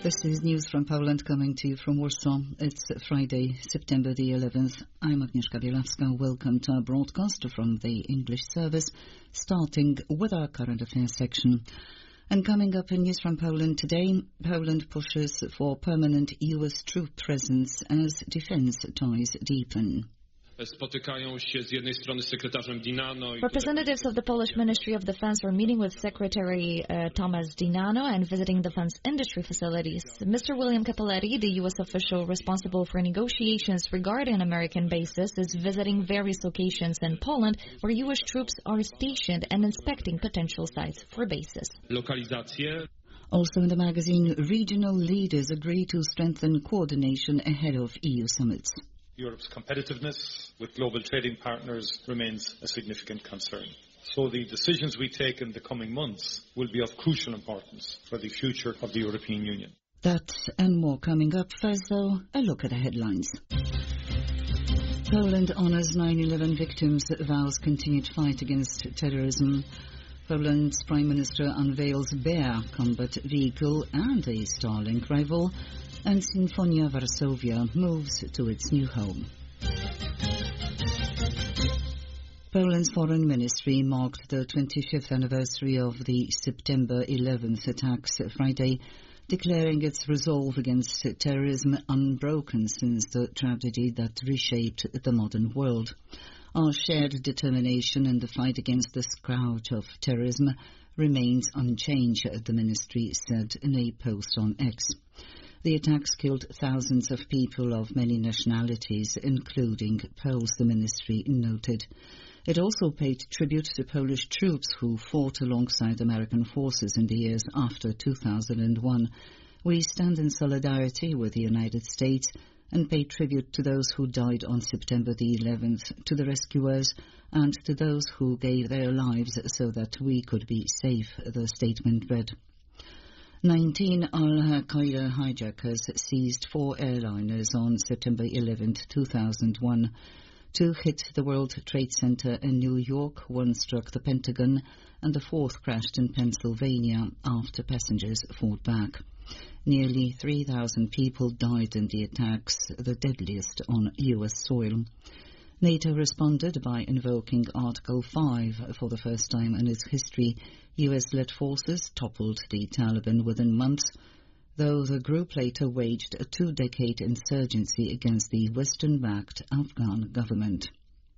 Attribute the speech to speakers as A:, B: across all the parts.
A: This is news from Poland coming to you from Warsaw. It's Friday, September the 11th. I'm Agnieszka Bielawska. Welcome to our broadcast from the English service, starting with our current affairs section. And coming up in news from Poland today, Poland pushes for permanent U.S. troop presence as defense ties deepen.
B: Representatives of the Polish Ministry of Defense are meeting with Secretary Tomasz Dinano and visiting defense industry facilities. Mr. William Capelletti, the U.S. official responsible for negotiations regarding American bases, is visiting various locations in Poland where U.S. troops are stationed and inspecting potential sites for bases.
A: Also in the magazine, regional leaders agree to strengthen coordination ahead of EU summits.
C: Europe's competitiveness with global trading partners remains a significant concern. So the decisions we take in the coming months will be of crucial importance for the future of the European Union.
A: That and more coming up. First, though, a look at the headlines. Poland honours 9/11 victims, vows continued fight against terrorism. Poland's Prime Minister unveils Bear combat vehicle and a Starlink rival. And Sinfonia Varsovia moves to its new home. Poland's Foreign Ministry marked the 25th anniversary of the September 11th attacks Friday, declaring its resolve against terrorism unbroken since the tragedy that reshaped the modern world. Our shared determination in the fight against the scourge of terrorism remains unchanged, the ministry said in a post on X. The attacks killed thousands of people of many nationalities, including Poles, the ministry noted. It also paid tribute to Polish troops who fought alongside American forces in the years after 2001. We stand in solidarity with the United States and pay tribute to those who died on September the 11th, to the rescuers, and to those who gave their lives so that we could be safe, the statement read. 19 al-Qaeda hijackers seized 4 airliners on September 11, 2001. 2 hit the World Trade Center in New York, 1 struck the Pentagon, and the 4th crashed in Pennsylvania after passengers fought back. Nearly 3,000 people died in the attacks, the deadliest on U.S. soil. NATO responded by invoking Article 5 for the first time in its history. US-led forces toppled the Taliban within months, though the group later waged a 2-decade insurgency against the Western-backed Afghan government.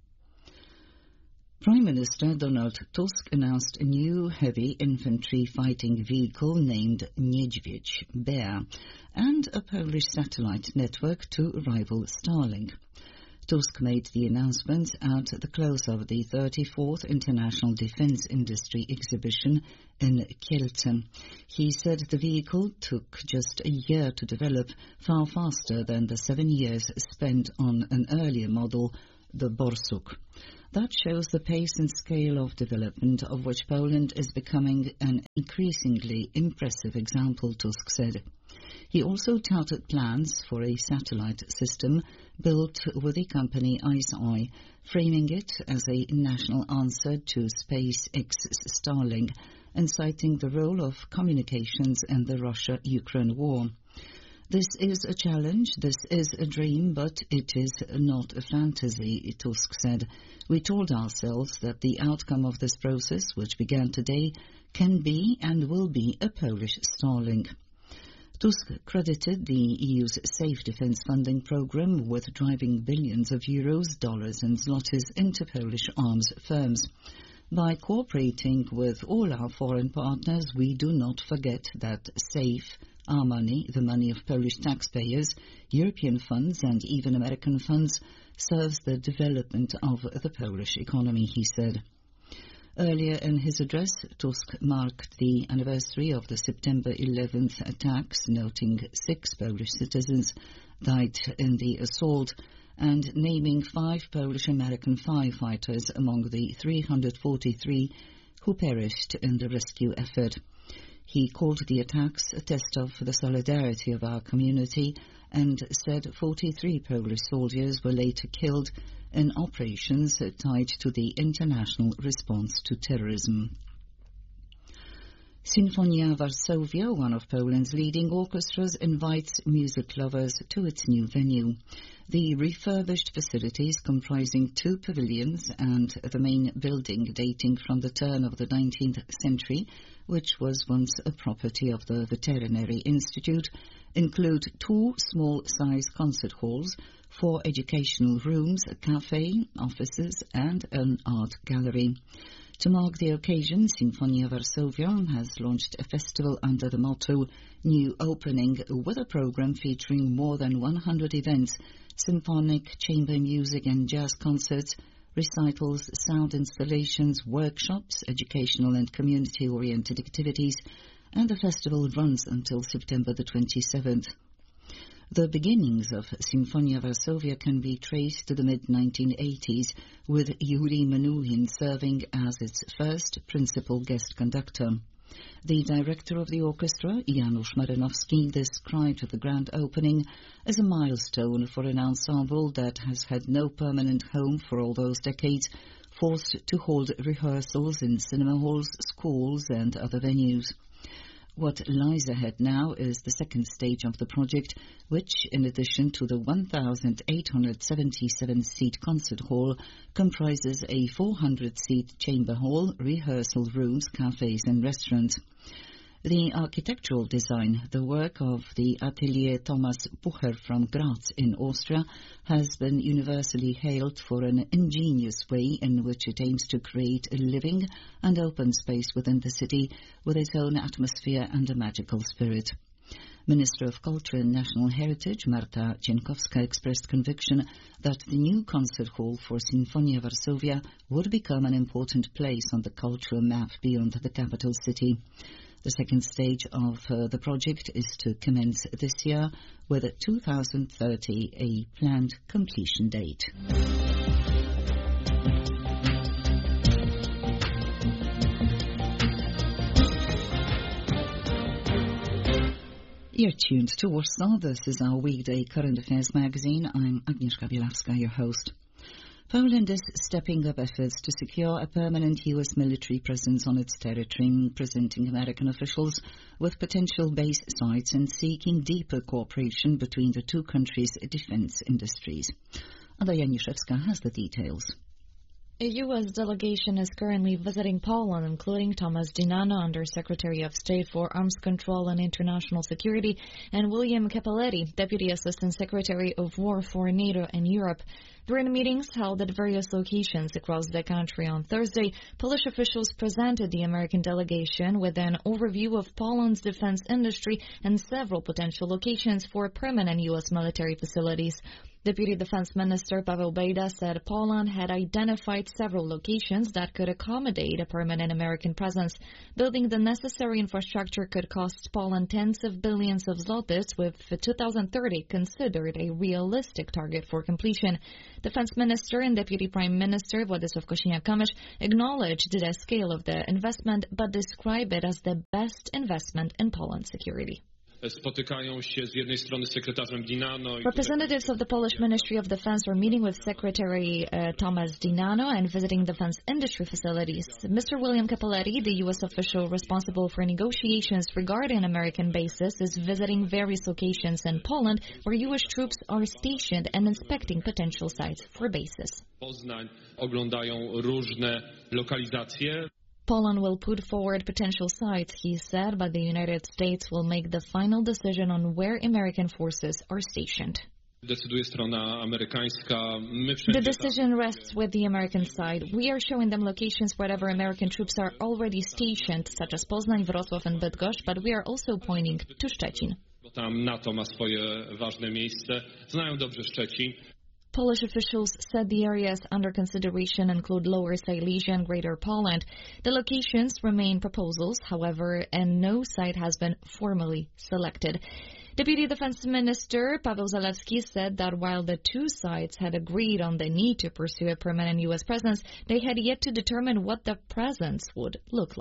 A: Prime Minister Donald Tusk announced a new heavy infantry fighting vehicle named Niedźwiedź Bear and a Polish satellite network to rival Starlink. Tusk made the announcement at the close of the 34th International Defence Industry Exhibition in Kielce. He said the vehicle took just a year to develop, far faster than the 7 years spent on an earlier model, the Borsuk. That shows the pace and scale of development of which Poland is becoming an increasingly impressive example, Tusk said. He also touted plans for a satellite system built with the company ICEYE, framing it as a national answer to SpaceX's Starlink and citing the role of communications in the Russia-Ukraine war. This is a challenge, this is a dream, but it is not a fantasy, Tusk said. We told ourselves that the outcome of this process, which began today, can be and will be a Polish Starlink. Tusk credited the EU's Safe Defence funding programme with driving billions of euros, dollars and zlotys into Polish arms firms. By cooperating with all our foreign partners, we do not forget that SAFE, our money, the money of Polish taxpayers, European funds and even American funds, serves the development of the Polish economy, he said. Earlier in his address, Tusk marked the anniversary of the September 11th attacks, noting 6 Polish citizens died in the assault and naming 5 Polish-American firefighters among the 343 who perished in the rescue effort. He called the attacks a test of the solidarity of our community and said 43 Polish soldiers were later killed in operations tied to the international response to terrorism. Sinfonia Varsovia, one of Poland's leading orchestras, invites music lovers to its new venue. The refurbished facilities, comprising 2 pavilions and the main building dating from the turn of the 19th century, which was once a property of the Veterinary Institute, include 2 small-size concert halls, 4 educational rooms, a cafe, offices and an art gallery. To mark the occasion, Sinfonia Varsovia has launched a festival under the motto New Opening, with a program featuring more than 100 events, symphonic, chamber music and jazz concerts, recitals, sound installations, workshops, educational and community-oriented activities, and the festival runs until September the 27th. The beginnings of Sinfonia Varsovia can be traced to the mid-1980s, with Yuri Menuhin serving as its first principal guest conductor. The director of the orchestra, Janusz Marynowski, described the grand opening as a milestone for an ensemble that has had no permanent home for all those decades, forced to hold rehearsals in cinema halls, schools and other venues. What lies ahead now is the second stage of the project, which, in addition to the 1,877-seat concert hall, comprises a 400-seat chamber hall, rehearsal rooms, cafes and restaurants. The architectural design, the work of the Atelier Thomas Bucher from Graz in Austria, has been universally hailed for an ingenious way in which it aims to create a living and open space within the city with its own atmosphere and a magical spirit. Minister of Culture and National Heritage, Marta Cienkowska, expressed conviction that the new concert hall for Sinfonia Varsovia would become an important place on the cultural map beyond the capital city. The second stage of the project is to commence this year, with 2030 a planned completion date. You're tuned to Warsaw. This is our weekday current affairs magazine. I'm Agnieszka Bielawska, your host. Poland is stepping up efforts to secure a permanent U.S. military presence on its territory, presenting American officials with potential base sites and seeking deeper cooperation between the two countries' defense industries. Ada Janiszewska has the details.
B: A U.S. delegation is currently visiting Poland, including Tomasz Dynano, Under-Secretary of State for Arms Control and International Security, and William Capelletti, Deputy Assistant Secretary of War for NATO and Europe. During meetings held at various locations across the country on Thursday, Polish officials presented the American delegation with an overview of Poland's defense industry and several potential locations for permanent U.S. military facilities. Deputy Defense Minister Paweł Bejda said Poland had identified several locations that could accommodate a permanent American presence. Building the necessary infrastructure could cost Poland tens of billions of zlotys, with 2030 considered a realistic target for completion. Defense Minister and Deputy Prime Minister Władysław Kosiniak-Kamysz acknowledged the scale of the investment, but described it as the best investment in Poland's security. Representatives of the Polish Ministry of Defense are meeting with Secretary Tomasz Dynano and visiting defense industry facilities. Mr. William Capelletti, the U.S. official responsible for negotiations regarding American bases, is visiting various locations in Poland where U.S. troops are stationed and inspecting potential sites for bases. Poland will put forward potential sites, he said, but the United States will make the final decision on where American forces are stationed. The decision rests with the American side. We are showing them locations wherever American troops are already stationed, such as Poznań, Wrocław and Bydgoszcz, but we are also pointing to Szczecin. Polish officials said the areas under consideration include Lower Silesia and Greater Poland. The locations remain proposals, however, and no site has been formally selected. Deputy Defense Minister Paweł Zalewski said that while the two sides had agreed on the need to pursue a permanent U.S. presence, they had yet to determine what the presence would look like.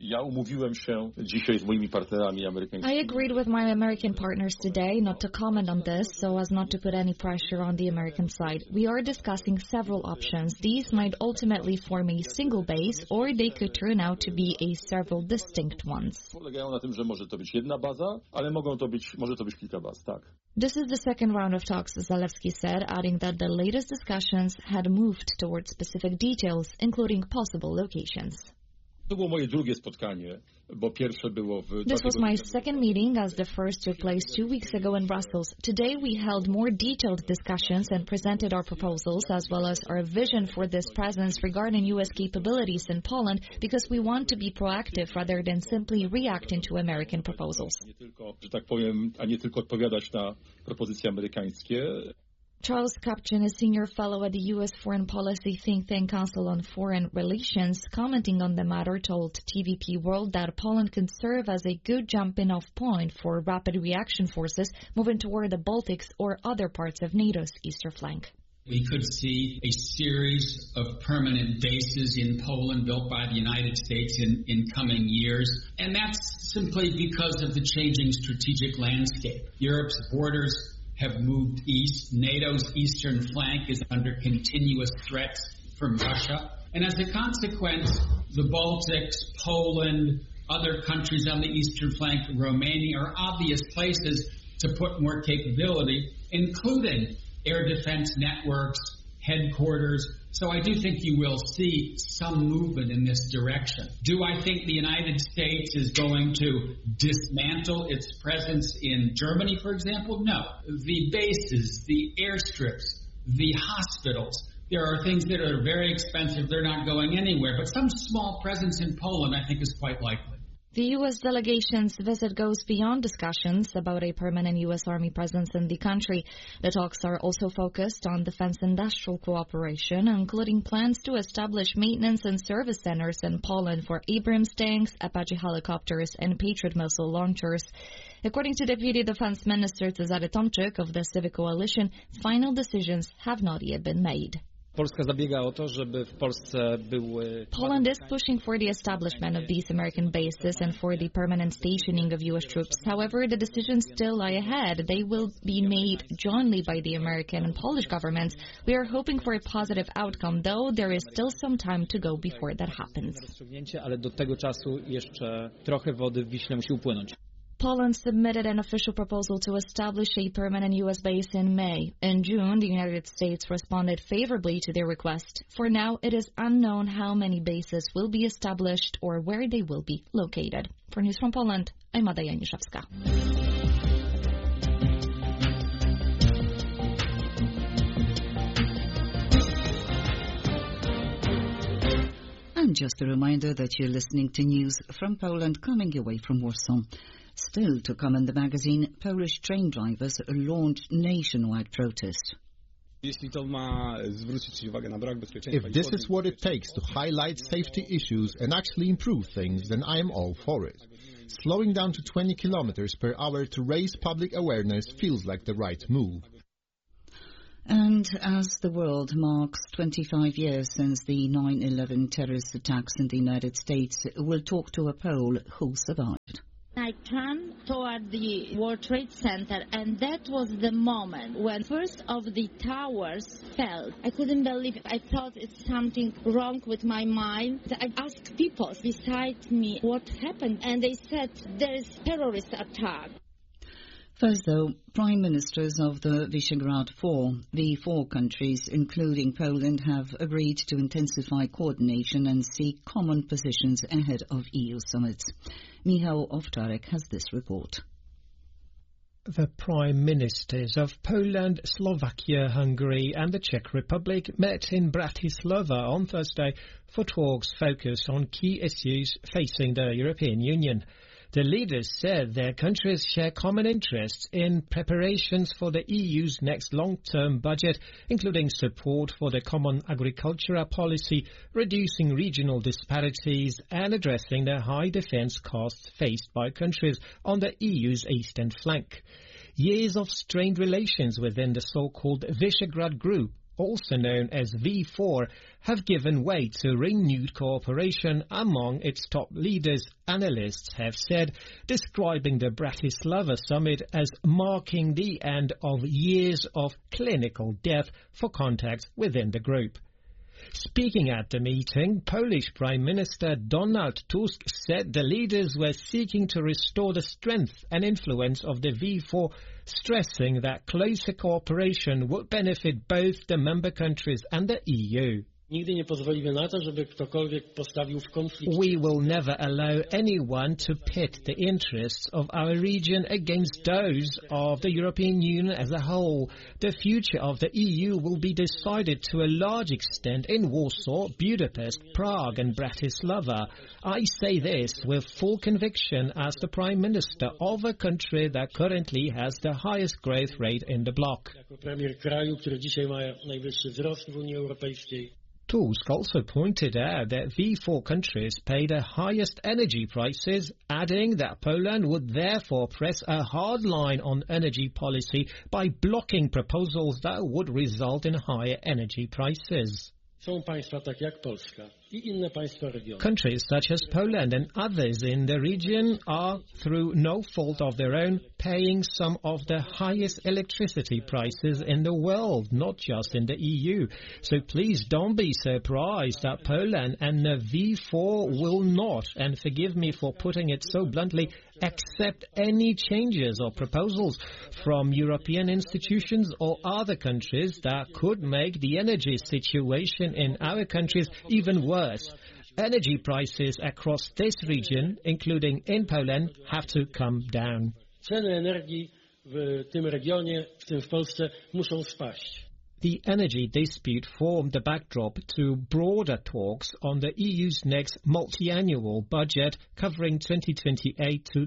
D: Ja umówiłem się dzisiaj z moimi partnerami amerykańskimi.
B: I agreed with my American partners today not to comment on this so as not to put any pressure on the American side. We are discussing several options. These might ultimately form a single base or they could turn out to be several distinct ones.
D: Polegają na tym, że może to być jedna baza, ale może to być kilka baz, tak.
B: This is the second round of talks, Zalewski said, adding that the latest discussions had moved towards specific details, including possible locations.
D: To było moje drugie spotkanie, bo pierwsze było w...
B: This was my second meeting, as the first took place 2 weeks ago in Brussels. Today we held more detailed discussions and presented our proposals as well as our vision for this presence regarding U.S. capabilities in Poland, because we want to be proactive rather than simply reacting to American proposals.
D: Nie tylko, że tak powiem, a nie tylko odpowiadać na propozycje amerykańskie.
B: Charles Kapchin, a senior fellow at the U.S. Foreign Policy think tank Council on Foreign Relations, commenting on the matter, told TVP World that Poland can serve as a good jumping-off point for rapid reaction forces moving toward the Baltics or other parts of NATO's eastern flank.
E: We could see a series of permanent bases in Poland built by the United States in coming years, and that's simply because of the changing strategic landscape. Europe's borders have moved east. NATO's eastern flank is under continuous threats from Russia. And as a consequence, the Baltics, Poland, other countries on the eastern flank, Romania, are obvious places to put more capability, including air defense networks, headquarters. So I do think you will see some movement in this direction. Do I think the United States is going to dismantle its presence in Germany, for example? No. The bases, the airstrips, the hospitals, there are things that are very expensive. They're not going anywhere. But some small presence in Poland, I think, is quite likely.
B: The U.S. delegation's visit goes beyond discussions about a permanent U.S. Army presence in the country. The talks are also focused on defense industrial cooperation, including plans to establish maintenance and service centers in Poland for Abrams tanks, Apache helicopters, and Patriot missile launchers. According to Deputy Defense Minister Cezary Tomczyk of the Civic Coalition, final decisions have not yet been made.
F: Polska zabiega o to, żeby w Polsce były...
B: Poland is pushing for the establishment of these American bases and for the permanent stationing of U.S. troops. However, the decisions still lie ahead. They will be made jointly by the American and Polish governments. We are hoping for a positive outcome, though there is still some time to go before that happens.
F: Ale do tego czasu jeszcze trochę wody w Wiśle musi upłynąć.
B: Poland submitted an official proposal to establish a permanent U.S. base in May. In June, the United States responded favorably to their request. For now, it is unknown how many bases will be established or where they will be located. For News from Poland, I'm Ada Janiszewska.
A: And just a reminder that you're listening to news from Poland coming your way from Warsaw. Still to come in the magazine, Polish train drivers launched nationwide protest.
G: If this is what it takes to highlight safety issues and actually improve things, then I am all for it. Slowing down to 20 kilometers per hour to raise public awareness feels like the right move.
A: And as the world marks 25 years since the 9/11 terrorist attacks in the United States, we'll talk to a Pole who survived.
H: I turned toward the World Trade Center, and that was the moment when first of the towers fell. I couldn't believe it. I thought it's something wrong with my mind. I asked people beside me what happened, and they said there is terrorist attack.
A: First, though, Prime Ministers of the Visegrad Four, the four countries, including Poland, have agreed to intensify coordination and seek common positions ahead of EU summits. Michał Owczarek has this report.
I: The Prime Ministers of Poland, Slovakia, Hungary and the Czech Republic met in Bratislava on Thursday for talks focused on key issues facing the European Union. The leaders said their countries share common interests in preparations for the EU's next long-term budget, including support for the common agricultural policy, reducing regional disparities and addressing the high defence costs faced by countries on the EU's eastern flank. Years of strained relations within the so-called Visegrad Group also known as V4, have given way to renewed cooperation among its top leaders, analysts have said, describing the Bratislava summit as marking the end of years of clinical death for contacts within the group. Speaking at the meeting, Polish Prime Minister Donald Tusk said the leaders were seeking to restore the strength and influence of the V4, stressing that closer cooperation would benefit both the member countries and the EU.
J: Nigdy nie pozwolimy na to, żeby ktokolwiek postawił w konflikcie.
I: We will never allow anyone to pit the interests of our region against those of the European Union as a whole. The future of the EU will be decided to a large extent in Warsaw, Budapest, Prague and Bratislava. I say this with full conviction as the Prime Minister of a country that currently has the highest growth rate in the bloc.
J: Jako premier kraju, który dzisiaj ma najwyższy wzrost w Unii Europejskiej.
I: Tusk also pointed out that V4 countries pay the highest energy prices, adding that Poland would therefore press a hard line on energy policy by blocking proposals that would result in higher energy prices.
J: Są państwa takie jak Polska I inne państwa regionu.
I: Countries such as Poland and others in the region are, through no fault of their own, paying some of the highest electricity prices in the world, not just in the EU. So please don't be surprised that Poland and the V4 will not, and forgive me for putting it so bluntly, accept any changes or proposals from European institutions or other countries that could make the energy situation in our countries even worse. Energy prices across this region, including in Poland, have to come down.
J: Ceny energii w tym regionie, w tym w Polsce, muszą spaść.
I: The energy dispute formed the backdrop to broader talks on the EU's next multi-annual budget covering 2028 to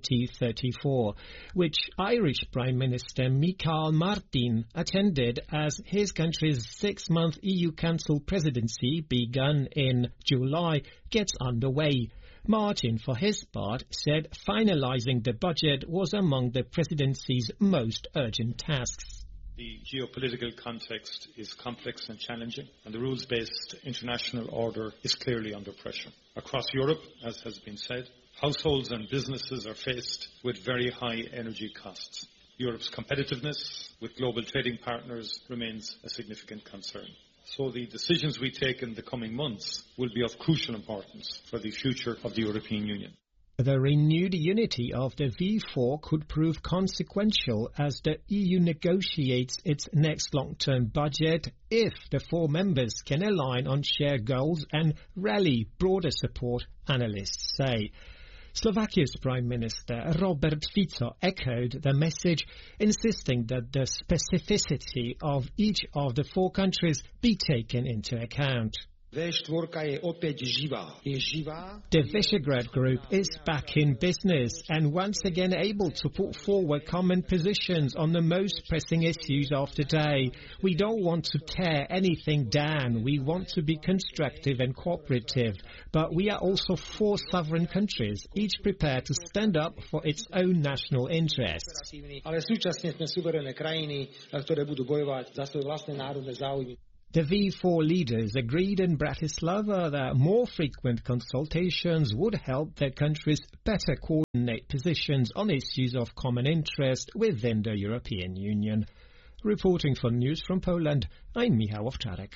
I: 2034, which Irish Prime Minister Michael Martin attended as his country's 6-month EU Council presidency, begun in July, gets underway. Martin, for his part, said finalising the budget was among the presidency's most urgent tasks.
C: The geopolitical context is complex and challenging, and the rules-based international order is clearly under pressure. Across Europe, as has been said, households and businesses are faced with very high energy costs. Europe's competitiveness with global trading partners remains a significant concern. So the decisions we take in the coming months will be of crucial importance for the future of the European Union.
I: The renewed unity of the V4 could prove consequential as the EU negotiates its next long-term budget if the 4 members can align on shared goals and rally broader support, analysts say. Slovakia's Prime Minister Robert Fico echoed the message, insisting that the specificity of each of the 4 countries be taken into account. The Visegrad Group is back in business and once again able to put forward common positions on the most pressing issues of the day. We don't want to tear anything down. We want to be constructive and cooperative. But we are also 4 sovereign countries, each prepared to stand up for its own national interests. The V4 leaders agreed in Bratislava that more frequent consultations would help their countries better coordinate positions on issues of common interest within the European Union. Reporting for News from Poland, I'm Michał Owczarek.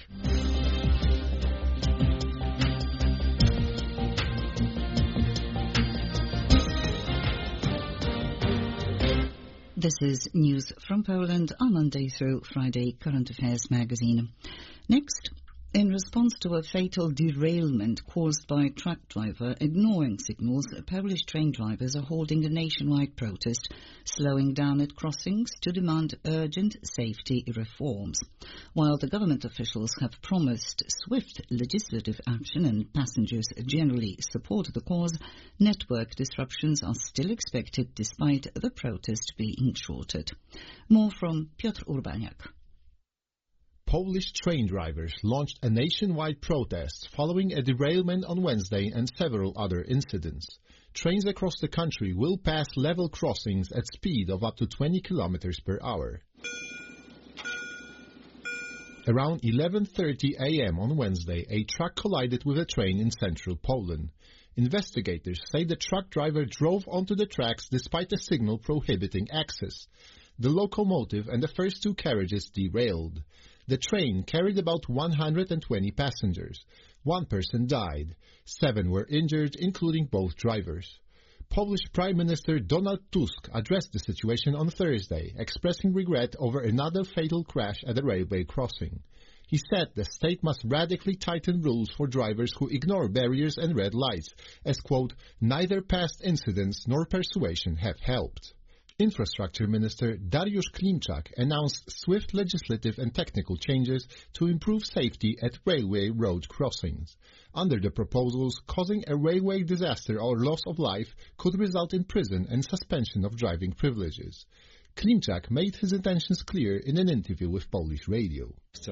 A: This is News from Poland, our Monday through Friday current affairs magazine. Next, in response to a fatal derailment caused by a truck driver ignoring signals, Polish train drivers are holding a nationwide protest, slowing down at crossings to demand urgent safety reforms. While the government officials have promised swift legislative action and passengers generally support the cause, network disruptions are still expected despite the protest being shortened. More from Piotr Urbaniak.
G: Polish train drivers launched a nationwide protest following a derailment on Wednesday and several other incidents. Trains across the country will pass level crossings at speed of up to 20 kilometers per hour. Around 11:30 a.m. on Wednesday, a truck collided with a train in central Poland. Investigators say the truck driver drove onto the tracks despite a signal prohibiting access. The locomotive and the first two carriages derailed. The train carried about 120 passengers. One person died. 7 were injured, including both drivers. Polish Prime Minister Donald Tusk addressed the situation on Thursday, expressing regret over another fatal crash at a railway crossing. He said the state must radically tighten rules for drivers who ignore barriers and red lights, as, quote, neither past incidents nor persuasion have helped. Infrastructure Minister Dariusz Klimczak announced swift legislative and technical changes to improve safety at railway road crossings. Under the proposals, causing a railway disaster or loss of life could result in prison and suspension of driving privileges. Klimczak made his intentions clear in an interview with Polish radio.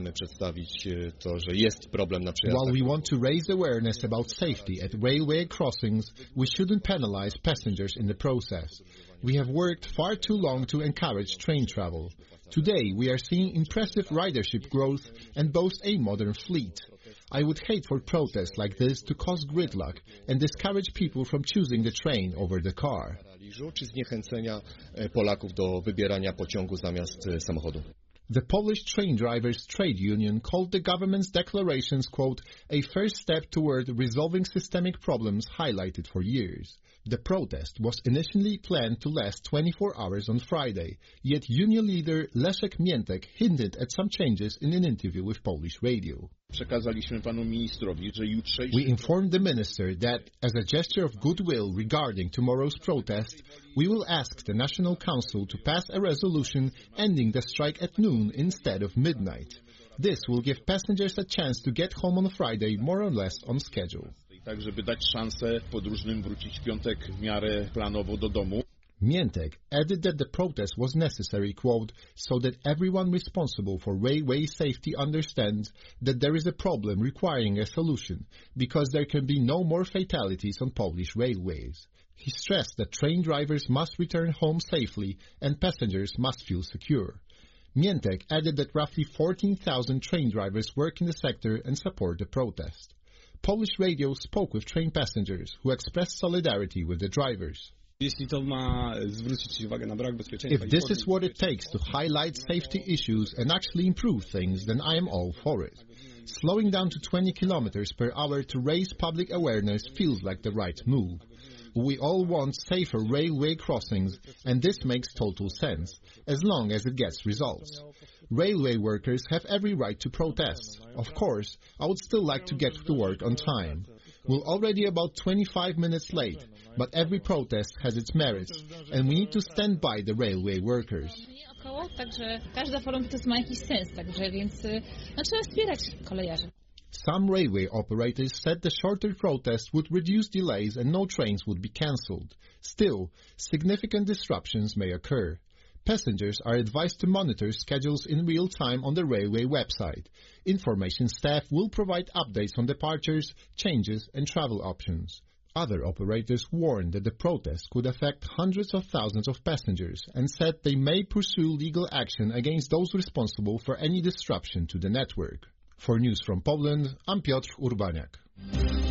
G: While we want to raise awareness about safety at railway crossings, we shouldn't penalize passengers in the process. We have worked far too long to encourage train travel. Today, we are seeing impressive ridership growth and boast a modern fleet. I would hate for protests like this to cause gridlock and discourage people from choosing the train over the car. The Polish Train Drivers Trade Union called the government's declarations, quote, a first step toward resolving systemic problems highlighted for years. The protest was initially planned to last 24 hours on Friday, yet union leader Leszek Miętek hinted at some changes in an interview with Polish radio. We informed the minister that, as a gesture of goodwill regarding tomorrow's protest, we will ask the National Council to pass a resolution ending the strike at noon instead of midnight. This will give passengers a chance to get home on Friday more or less on schedule.
K: Tak, żeby dać szansę podróżnym wrócić w piątek w miarę planowo do domu.
G: Miętek added that the protest was necessary, quote, so that everyone responsible for railway safety understands that there is a problem requiring a solution, because there can be no more fatalities on Polish railways. He stressed that train drivers must return home safely and passengers must feel secure. Miętek added that roughly 14,000 train drivers work in the sector and support the protest. Polish radio spoke with train passengers who expressed solidarity with the drivers.
L: If
G: this is what it takes to highlight safety issues and actually improve things, then I am all for it. Slowing down to 20 kilometers per hour to raise public awareness feels like the right move. We all want safer railway crossings, and this makes total sense, as long as it gets results. Railway workers have every right to protest. Of course, I would still like to get to work on time. We're already about 25 minutes late, but every protest has its merits, and we need to stand by the railway workers. Some railway operators said the shorter protest would reduce delays and no trains would be cancelled. Still, significant disruptions may occur. Passengers are advised to monitor schedules in real time on the railway website. Information staff will provide updates on departures, changes, and travel options. Other operators warned that the protest could affect hundreds of thousands of passengers and said they may pursue legal action against those responsible for any disruption to the network. For News from Poland, I'm Piotr Urbaniak.